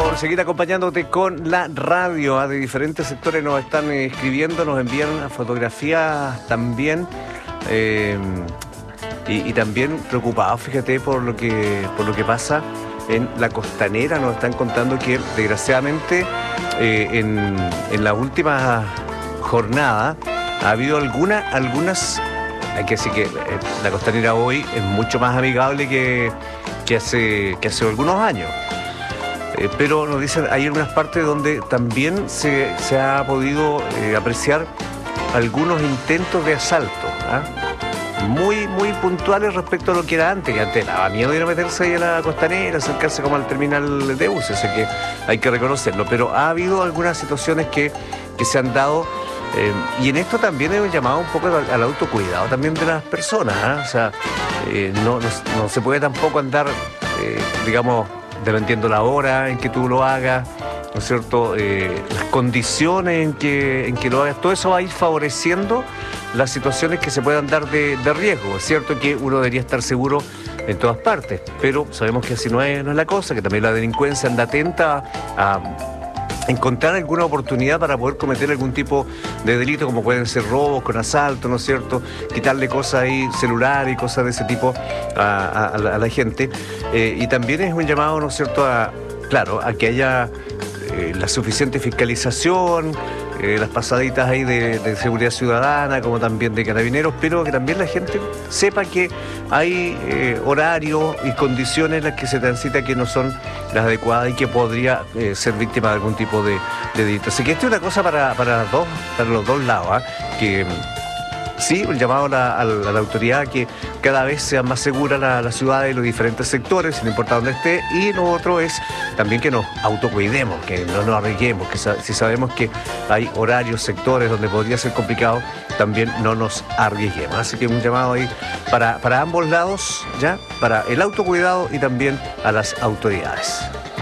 por seguir acompañándote con la radio. De diferentes sectores nos están escribiendo, nos envían fotografías también. Y también preocupados, fíjate, por lo que pasa en la costanera. Nos están contando que desgraciadamente en la última jornada ha habido algunas. Hay que decir que la costanera hoy es mucho más amigable que hace algunos años. Pero nos dicen, hay algunas partes donde también se ha podido apreciar algunos intentos de asalto, muy puntuales respecto a lo que era antes, que antes daba miedo ir a meterse ahí a la costanera, acercarse como al terminal de buses, así que hay que reconocerlo. Pero ha habido algunas situaciones que se han dado, y en esto también hemos llamado un poco al autocuidado también de las personas, O sea, no se puede tampoco andar, digamos, dependiendo la hora en que tú lo hagas, ¿no es cierto? Las condiciones en que lo hagas, todo eso va a ir favoreciendo las situaciones que se puedan dar de riesgo. Es cierto que uno debería estar seguro en todas partes, pero sabemos que así no es la cosa, que también la delincuencia anda atenta a encontrar alguna oportunidad para poder cometer algún tipo de delito, como pueden ser robos con asalto, ¿no es cierto? Quitarle cosas ahí, celular y cosas de ese tipo a la gente. Y también es un llamado, ¿no es cierto?, a que haya la suficiente fiscalización, las pasaditas ahí de seguridad ciudadana, como también de carabineros, pero que también la gente sepa que hay horarios y condiciones en las que se transita que no son las adecuadas y que podría ser víctima de algún tipo de delito. Así que esto es una cosa para los dos lados, que sí, un llamado a la autoridad que cada vez sea más segura la ciudad y los diferentes sectores, sin importar dónde esté, y lo otro es también que nos autocuidemos, que no nos arriesguemos, que si sabemos que hay horarios, sectores donde podría ser complicado, también no nos arriesguemos. Así que un llamado ahí para ambos lados, para el autocuidado y también a las autoridades.